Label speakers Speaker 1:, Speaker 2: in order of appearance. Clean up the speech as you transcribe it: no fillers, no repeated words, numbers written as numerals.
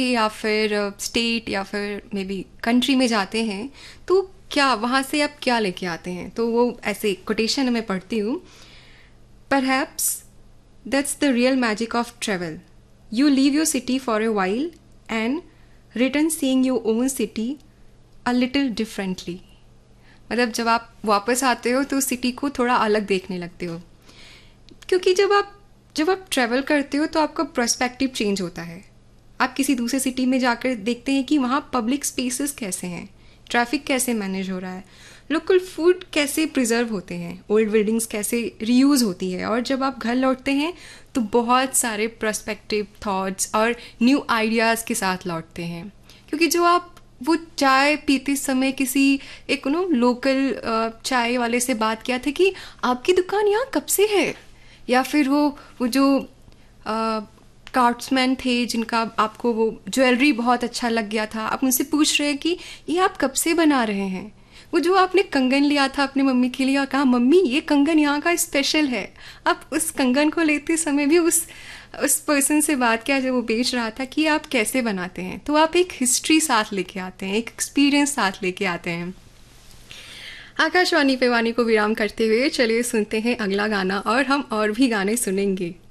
Speaker 1: या फिर स्टेट या फिर मे बी कंट्री में जाते हैं, तो क्या वहाँ से आप क्या लेके आते हैं? तो वो ऐसे कोटेशन मैं पढ़ती हूँ, perhaps that's the real magic of travel, you leave your city for a while and return seeing your own city a little differently. मतलब जब आप वापस आते हो तो उस सिटी को थोड़ा अलग देखने लगते हो, क्योंकि जब आप ट्रैवल करते हो तो आपका पर्सपेक्टिव चेंज होता है। आप किसी दूसरे सिटी में जाकर देखते हैं कि वहाँ पब्लिक स्पेसेस कैसे हैं, ट्रैफिक कैसे मैनेज हो रहा है, लोकल फूड कैसे प्रिजर्व होते हैं, ओल्ड बिल्डिंग्स कैसे रीयूज़ होती है। और जब आप घर लौटते हैं तो बहुत सारे पर्सपेक्टिव थॉट्स और न्यू आइडियाज़ के साथ लौटते हैं, क्योंकि जो आप वो चाय पीते समय किसी एक लोकल चाय वाले से बात किया था कि आपकी दुकान यहाँ कब से है, या फिर वो जो कार्ट्समैन थे जिनका आपको वो ज्वेलरी बहुत अच्छा लग गया था, आप उनसे पूछ रहे हैं कि ये आप कब से बना रहे हैं। वो जो आपने कंगन लिया था अपनी मम्मी के लिए और कहा मम्मी ये कंगन यहाँ का स्पेशल है, आप उस कंगन को लेते समय भी उस पर्सन से बात किया जो वो बेच रहा था कि आप कैसे बनाते हैं। तो आप एक हिस्ट्री साथ लेके आते हैं, एक एक्सपीरियंस साथ लेके आते हैं। आकाशवाणी पे वाणी को विराम करते हुए चलिए सुनते हैं अगला गाना, और हम और भी गाने सुनेंगे।